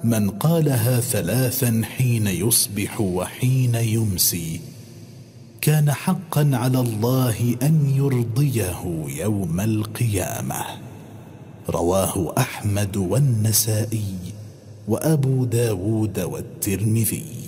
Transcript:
من قالها 3 حين يصبح وحين يمسي كان حقا على الله أن يرضيه يوم القيامة. رواه أحمد والنسائي وأبو داود والترمذي.